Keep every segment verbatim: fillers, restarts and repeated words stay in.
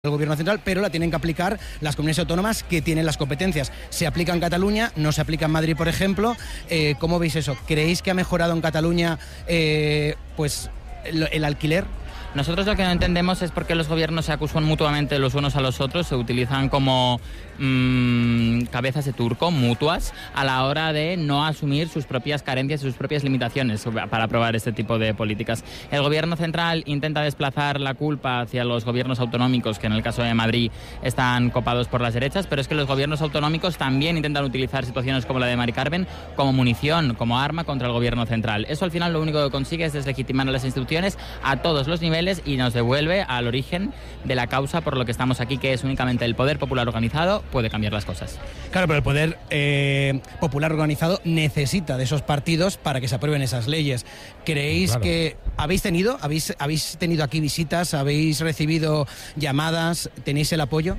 el gobierno central, pero la tienen que aplicar las comunidades autónomas que tienen las competencias. Se aplica en Cataluña, no se aplica en Madrid, por ejemplo. Eh, ¿Cómo veis eso? ¿Creéis que ha mejorado en Cataluña eh, pues el, el alquiler? Nosotros lo que no entendemos es por qué los gobiernos se acusan mutuamente los unos a los otros, se utilizan como mmm, cabezas de turco mutuas a la hora de no asumir sus propias carencias y sus propias limitaciones para aprobar este tipo de políticas. El gobierno central intenta desplazar la culpa hacia los gobiernos autonómicos, que en el caso de Madrid están copados por las derechas, pero es que los gobiernos autonómicos también intentan utilizar situaciones como la de Mari Carmen como munición, como arma contra el gobierno central. Eso al final lo único que consigue es deslegitimar a las instituciones a todos los niveles y nos devuelve al origen de la causa por lo que estamos aquí, que es únicamente el poder popular organizado puede cambiar las cosas. Claro, pero el poder eh, popular organizado necesita de esos partidos para que se aprueben esas leyes. ¿Creéis claro. que habéis tenido, habéis, habéis tenido aquí visitas, habéis recibido llamadas, tenéis el apoyo?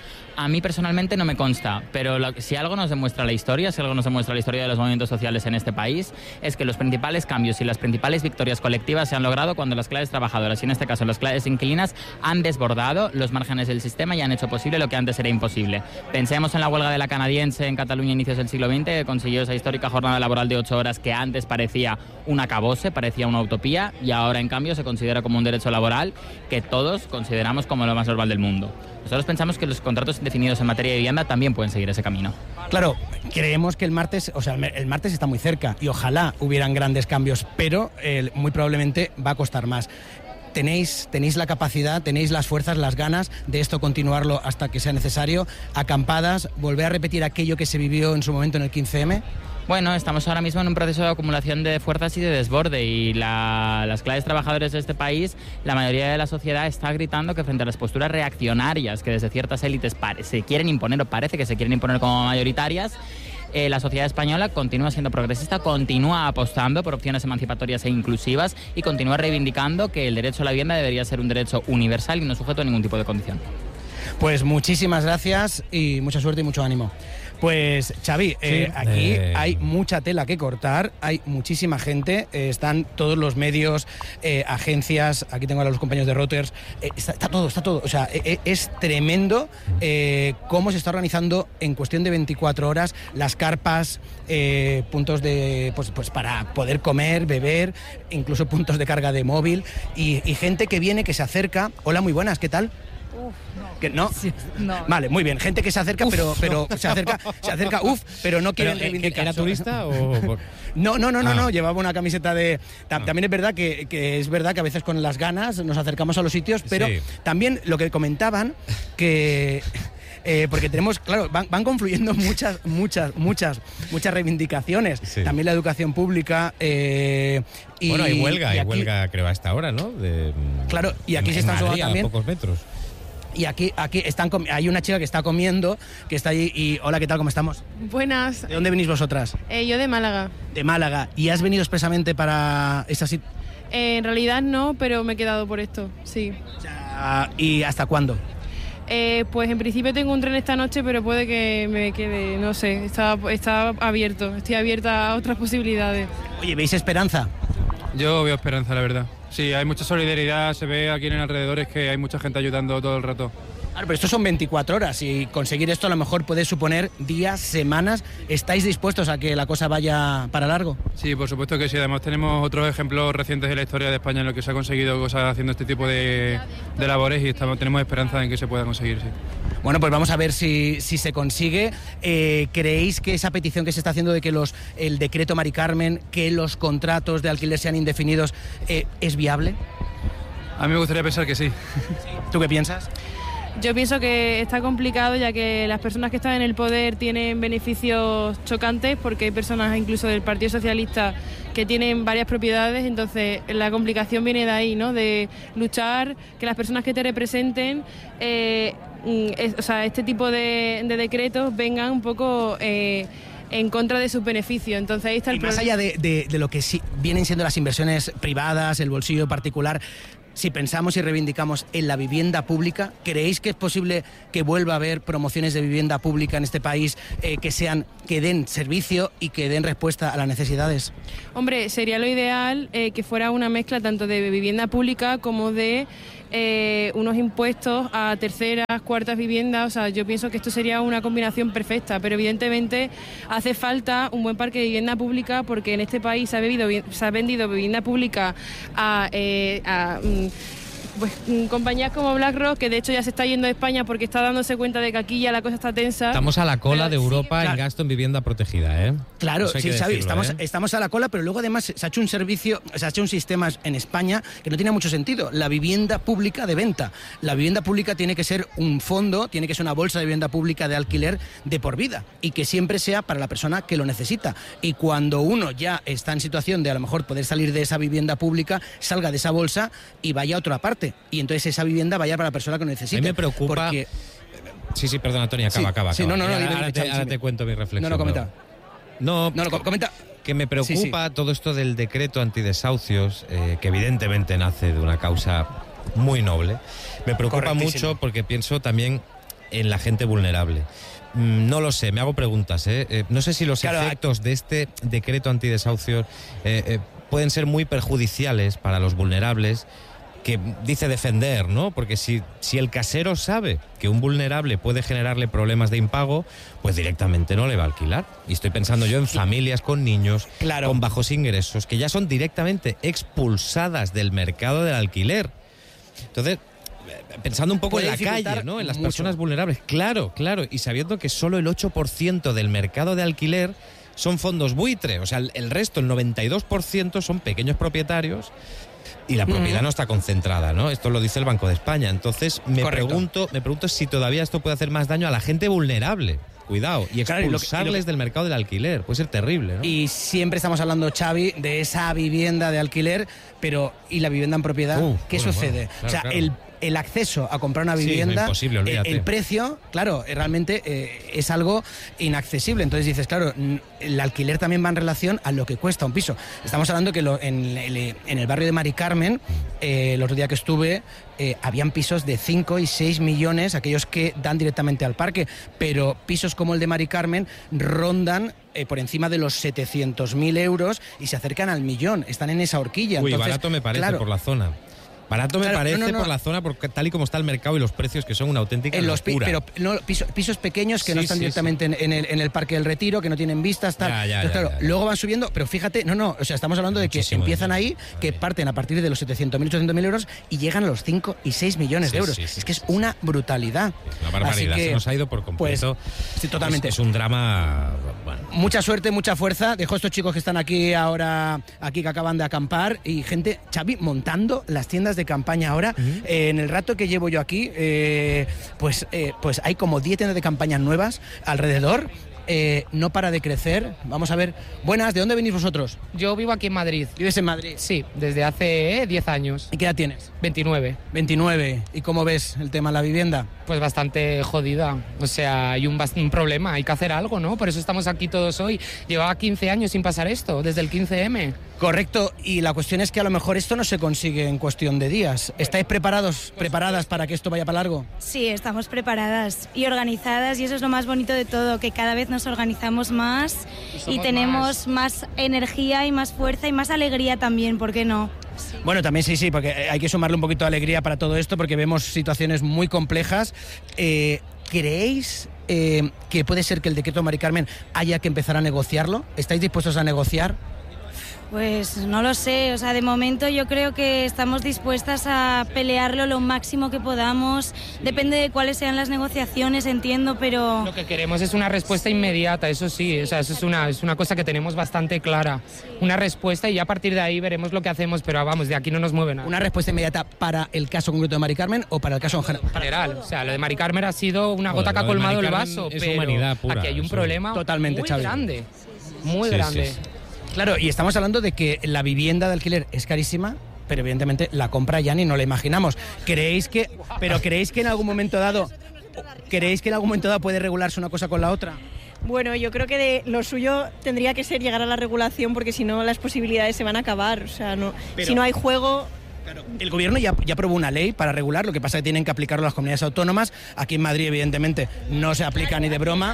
A mí personalmente no me consta, pero lo, si algo nos demuestra la historia, si algo nos demuestra la historia de los movimientos sociales en este país, es que los principales cambios y las principales victorias colectivas se han logrado cuando las clases trabajadoras, y en este caso las clases inquilinas, han desbordado los márgenes del sistema y han hecho posible lo que antes era imposible. Pensemos en la huelga de la canadiense en Cataluña a inicios del siglo veinte, que consiguió esa histórica jornada laboral de ocho horas que antes parecía un acabose, parecía una utopía, y ahora en cambio se considera como un derecho laboral que todos consideramos como lo más normal del mundo. Nosotros pensamos que los contratos indefinidos en materia de vivienda también pueden seguir ese camino. Claro, creemos que el martes, o sea, el martes está muy cerca y ojalá hubieran grandes cambios, pero eh, muy probablemente va a costar más. ¿Tenéis, tenéis la capacidad, tenéis las fuerzas, las ganas de esto continuarlo hasta que sea necesario? ¿Acampadas? ¿Volver a repetir aquello que se vivió en su momento en el quince eme? Bueno, estamos ahora mismo en un proceso de acumulación de fuerzas y de desborde, y la, las clases trabajadoras de este país, la mayoría de la sociedad está gritando que frente a las posturas reaccionarias que desde ciertas élites pare, se quieren imponer o parece que se quieren imponer como mayoritarias, eh, la sociedad española continúa siendo progresista, continúa apostando por opciones emancipatorias e inclusivas y continúa reivindicando que el derecho a la vivienda debería ser un derecho universal y no sujeto a ningún tipo de condición. Pues muchísimas gracias y mucha suerte y mucho ánimo. Pues Xavi, eh, sí, aquí eh... hay mucha tela que cortar, hay muchísima gente, eh, están todos los medios, eh, agencias, aquí tengo a los compañeros de Reuters, eh, está, está todo, está todo, o sea, eh, es tremendo eh, cómo se está organizando en cuestión de veinticuatro horas las carpas, eh, puntos de, pues, pues para poder comer, beber, incluso puntos de carga de móvil y, y gente que viene, que se acerca. Hola, muy buenas, ¿qué tal? Uf, no. ¿Que no? Sí, no? Vale, muy bien. Gente que se acerca, uf, pero, pero no. se acerca, se acerca, uf, pero no quieren reivindicar. ¿Era turista o...? No, no, no, no, ah. no, llevaba una camiseta de... También es verdad que, que es verdad que a veces con las ganas nos acercamos a los sitios, pero sí. También lo que comentaban, que... Eh, porque tenemos, claro, van, van confluyendo muchas, muchas, muchas, muchas reivindicaciones. Sí. También la educación pública. Eh, y, bueno, hay huelga, y hay aquí, huelga, creo, a esta hora, ¿no? De, claro, y aquí en, se están sumando también. A pocos metros. Y aquí, aquí están, hay una chica que está comiendo, que está allí y... Hola, ¿qué tal? ¿Cómo estamos? Buenas. ¿De dónde venís vosotras? Eh, yo de Málaga. De Málaga. ¿Y has venido expresamente para esa situación? Eh, en realidad no, pero me he quedado por esto, sí. O sea, ¿y hasta cuándo? Eh, pues en principio tengo un tren esta noche, pero puede que me quede, no sé, está, está abierto, estoy abierta a otras posibilidades. Oye, ¿veis esperanza? Yo veo esperanza, la verdad. Sí, hay mucha solidaridad, se ve aquí en el alrededor, es que hay mucha gente ayudando todo el rato. Claro, pero esto son veinticuatro horas y conseguir esto a lo mejor puede suponer días, semanas. ¿Estáis dispuestos a que la cosa vaya para largo? Sí, por supuesto que sí. Además tenemos otros ejemplos recientes de la historia de España en los que se ha conseguido cosas haciendo este tipo de, de labores y estamos, tenemos esperanza en que se pueda conseguir, sí. Bueno, pues vamos a ver si, si se consigue. Eh, ¿Creéis que esa petición que se está haciendo de que los el decreto Mari Carmen, que los contratos de alquiler sean indefinidos, eh, es viable? A mí me gustaría pensar que sí. ¿Tú qué piensas? Yo pienso que está complicado, ya que las personas que están en el poder tienen beneficios chocantes, porque hay personas incluso del Partido Socialista que tienen varias propiedades, entonces la complicación viene de ahí, ¿no? De luchar, que las personas que te representen, eh, es, o sea, este tipo de, de decretos vengan un poco... Eh, en contra de sus beneficios. Entonces ahí está el y más allá de, de, de lo que sí vienen siendo las inversiones privadas, el bolsillo particular, si pensamos y reivindicamos en la vivienda pública, ¿creéis que es posible que vuelva a haber promociones de vivienda pública en este país eh, que sean, que den servicio y que den respuesta a las necesidades? Hombre, sería lo ideal eh, que fuera una mezcla tanto de vivienda pública como de eh, unos impuestos a terceras, cuartas viviendas. O sea, yo pienso que esto sería una combinación perfecta, pero evidentemente hace falta un buen parque de vivienda pública, porque en este país se ha, bebido, se ha vendido vivienda pública a... Eh, a pues compañías como BlackRock, que de hecho ya se está yendo de España porque está dándose cuenta de que aquí ya la cosa está tensa. Estamos a la cola pero de Europa sí, en claro. gasto en vivienda protegida, ¿eh? Claro, sí, Xavi, estamos, ¿eh? estamos a la cola, pero luego además se ha hecho un servicio, se ha hecho un sistema en España que no tiene mucho sentido. La vivienda pública de venta. La vivienda pública tiene que ser un fondo, tiene que ser una bolsa de vivienda pública de alquiler de por vida y que siempre sea para la persona que lo necesita. Y cuando uno ya está en situación de a lo mejor poder salir de esa vivienda pública, salga de esa bolsa y vaya a otra parte. Y entonces esa vivienda vaya para la persona que lo necesita. A mí me preocupa... Porque... Sí, sí, perdona, Tony, acaba, sí, acaba, sí, acaba. No, no, no, ahora, dime, ahora, dime, te, Xavi, ahora sí. te cuento mi reflexión. No, no, comenta. No, no, no, comenta. Que me preocupa sí, sí. todo esto del decreto antidesahucios, eh, que evidentemente nace de una causa muy noble. Me preocupa mucho porque pienso también en la gente vulnerable. Mm, no lo sé, me hago preguntas. ¿eh? Eh, no sé si los claro, efectos de este decreto antidesahucios eh, eh, pueden ser muy perjudiciales para los vulnerables, que dice defender, ¿no? Porque si, si el casero sabe que un vulnerable puede generarle problemas de impago, pues directamente no le va a alquilar. Y estoy pensando yo en familias con niños, claro. con bajos ingresos, que ya son directamente expulsadas del mercado del alquiler. Entonces, pensando un poco en la calle, ¿no? En las mucho. personas vulnerables. Claro, claro. Y sabiendo que solo el ocho por ciento del mercado de alquiler son fondos buitre. O sea, el, el resto, el noventa y dos por ciento, son pequeños propietarios. Y la propiedad no está concentrada, ¿no? Esto lo dice el Banco de España. Entonces me Correcto. pregunto, me pregunto si todavía esto puede hacer más daño a la gente vulnerable. Cuidado, y Claro, y lo que- expulsarles y lo que- del mercado del alquiler. Puede ser terrible, ¿no? Y siempre estamos hablando, Xavi, de esa vivienda de alquiler, pero ¿y la vivienda en propiedad? Uh, ¿Qué bueno, sucede? bueno, claro, o sea, claro. el el acceso a comprar una Sí, vivienda, es imposible, eh, olvídate. el precio, claro, eh, realmente eh, es algo inaccesible. Entonces dices, claro, n- el alquiler también va en relación a lo que cuesta un piso. Estamos hablando que lo- en, el, en el barrio de Mari Carmen, eh, el otro día que estuve, eh, habían pisos de cinco y seis millones, aquellos que dan directamente al parque, pero pisos como el de Mari Carmen rondan eh, por encima de los setecientos mil euros y se acercan al millón, están en esa horquilla. Uy, Entonces, barato me parece claro, por la zona. Barato me Claro, parece no, no, no. por la zona, porque tal y como está el mercado y los precios, que son una auténtica en los pi- locura. pero no, piso- pisos pequeños que Sí, no están sí, directamente en, en el, en el Parque del Retiro, que no tienen vistas, tal. Ya, ya, Entonces, ya, claro, ya, ya. luego van subiendo, pero fíjate, no, no, o sea, estamos hablando de que Muchísimo empiezan dinero. ahí, que parten a partir de los setecientos mil, ochocientos mil euros y llegan a los cinco y seis millones de Sí, euros. sí, sí, es que sí, es sí. una brutalidad. Una barbaridad, Así que, se nos ha ido por completo. Pues, sí, totalmente. Es, es un drama, bueno. Mucha suerte, mucha fuerza. Dejo a estos chicos que están aquí ahora, aquí que acaban de acampar, y gente, Xavi, montando las tiendas de campaña ahora. Eh, en el rato que llevo yo aquí, eh, pues, eh, pues hay como diez tiendas de campaña nuevas alrededor. Eh, no para de crecer. Vamos a ver. Buenas, ¿de dónde venís vosotros? Yo vivo aquí en Madrid. ¿Vives en Madrid? Sí, desde hace eh, diez años. ¿Y qué edad tienes? veintinueve. veintinueve. ¿Y cómo ves el tema de la vivienda? Pues bastante jodida. O sea, hay un, bast- un problema, hay que hacer algo, ¿no? Por eso estamos aquí todos hoy. Llevaba quince años sin pasar esto, desde el quince eme. Correcto, y la cuestión es que a lo mejor esto no se consigue en cuestión de días. ¿Estáis preparados, preparadas para que esto vaya para largo? Sí, estamos preparadas y organizadas, y eso es lo más bonito de todo, que cada vez nos organizamos más Y y, somos tenemos más. energía y más fuerza y más alegría también, ¿por qué no? Bueno, también sí, sí, porque hay que sumarle un poquito de alegría para todo esto, porque vemos situaciones muy complejas. Eh, ¿Creéis eh, que puede ser que el decreto de Mari Carmen haya que empezar a negociarlo? ¿Estáis dispuestos a negociar? Pues no lo sé, o sea, de momento yo creo que estamos dispuestas a pelearlo lo máximo que podamos, depende de cuáles sean las negociaciones, entiendo, pero... Lo que queremos es una respuesta inmediata, eso sí, o sea, eso es una, es una cosa que tenemos bastante clara. Una respuesta, y ya a partir de ahí veremos lo que hacemos, pero vamos, de aquí no nos mueve nada. ¿Una respuesta inmediata para el caso concreto de Mari Carmen o para el caso en general? general, o sea, lo de Mari Carmen ha sido una Joder, gota que ha lo de colmado Mari el Carmen vaso, es pero humanidad pura, aquí hay un eso. problema Totalmente, muy Xavi. grande, muy Sí, grande. sí, sí. Claro, y estamos hablando de que la vivienda de alquiler es carísima, pero evidentemente la compra ya ni no la imaginamos. ¿Creéis que, pero creéis que en algún momento dado, creéis que en algún momento dado puede regularse una cosa con la otra? Bueno, yo creo que de lo suyo tendría que ser llegar a la regulación, porque si no las posibilidades se van a acabar. O sea, no, Pero- si no hay juego, Claro. El gobierno ya, ya aprobó una ley para regular, lo que pasa es que tienen que aplicarlo las comunidades autónomas. Aquí en Madrid, evidentemente, no se aplica ni de broma.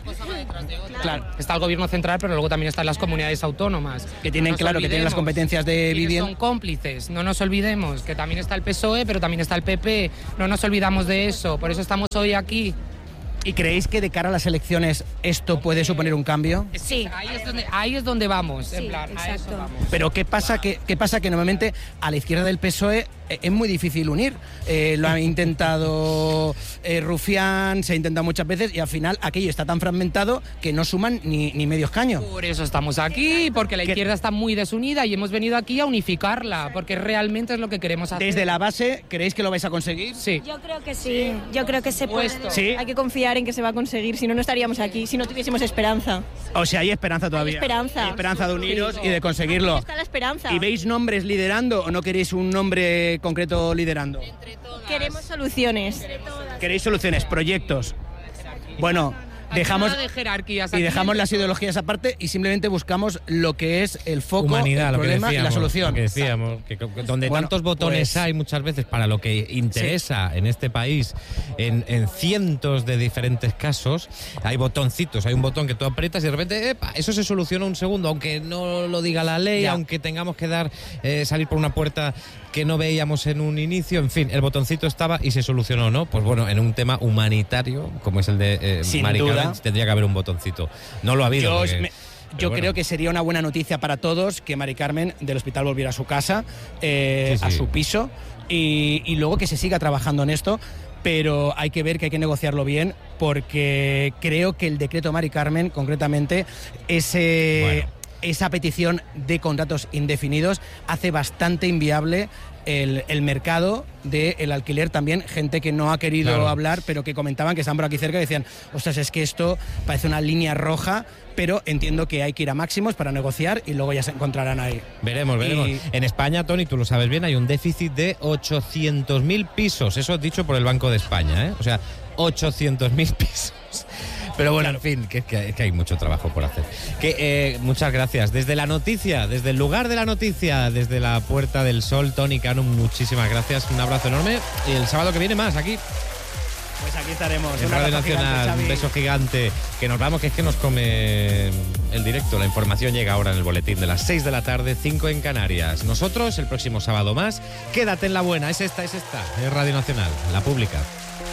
Claro, está el gobierno central, pero luego también están las comunidades autónomas. Que tienen, no claro, que tienen las competencias de vivienda. Son cómplices, no nos olvidemos, que también está el P S O E, pero también está el P P. No nos olvidamos de eso, por eso estamos hoy aquí. ¿Y creéis que de cara a las elecciones esto puede suponer un cambio? Sí. Ahí es donde, ahí es donde vamos, sí, en plan, a eso vamos. Pero ¿qué pasa que, qué pasa que normalmente a la izquierda del P S O E es muy difícil unir? Eh, lo ha intentado eh, Rufián, se ha intentado muchas veces y al final aquello está tan fragmentado que no suman ni, ni medio escaño. Por eso estamos aquí, porque la izquierda está muy desunida y hemos venido aquí a unificarla, porque realmente es lo que queremos hacer. Desde la base, ¿creéis que lo vais a conseguir? Sí. Yo creo que sí, yo creo que se puede. ¿Sí? Hay que confiar en que se va a conseguir, si no, no estaríamos aquí, si no tuviésemos esperanza. O sea, hay esperanza todavía. Hay esperanza. Hay esperanza de uniros y de conseguirlo. Ahí está la esperanza. ¿Y veis nombres liderando o no queréis un nombre concreto liderando? Queremos soluciones. ¿Queréis soluciones, proyectos? Bueno, dejamos de jerarquías y dejamos las ideologías aparte y simplemente buscamos lo que es el foco, humanidad, el lo que problema decíamos, y la solución. Lo que decíamos, que, que donde bueno, tantos botones pues, hay muchas veces para lo que interesa sí. en este país, en, en cientos de diferentes casos, hay botoncitos, hay un botón que tú aprietas y de repente, epa, eso se soluciona un segundo, aunque no lo diga la ley, ya. aunque tengamos que dar eh, salir por una puerta que no veíamos en un inicio, en fin, el botoncito estaba y se solucionó, ¿no? Pues bueno, en un tema humanitario, como es el de eh, Mari Carmen, tendría que haber un botoncito. No lo ha habido. Yo, porque, me, yo bueno. creo que sería una buena noticia para todos que Mari Carmen del hospital volviera a su casa, eh, sí, sí. a su piso, y, y luego que se siga trabajando en esto, pero hay que ver que hay que negociarlo bien, porque creo que el decreto Mari Carmen, concretamente, ese... Bueno. esa petición de contratos indefinidos hace bastante inviable el, el mercado del alquiler también. Gente que no ha querido claro. hablar, pero que comentaban que están por aquí cerca y decían, ostras, es que esto parece una línea roja, pero entiendo que hay que ir a máximos para negociar y luego ya se encontrarán ahí. Veremos, veremos. Y... En España, Tony, tú lo sabes bien, hay un déficit de ochocientos mil pisos. Eso es dicho por el Banco de España, ¿eh? O sea, ochocientos mil pisos. Pero bueno, claro. en fin, que, que, que hay mucho trabajo por hacer. Que eh, muchas gracias. Desde la noticia, desde el lugar de la noticia, desde la Puerta del Sol, Tony Cano, muchísimas gracias. Un abrazo enorme. Y el sábado que viene más, aquí. Pues aquí estaremos. En Radio Nacional, gigante, un beso gigante. Que nos vamos, que es que nos come el directo. La información llega ahora en el boletín de las seis de la tarde, cinco en Canarias. Nosotros, el próximo sábado más. Quédate en la buena. Es esta, es esta. Es Radio Nacional, la pública.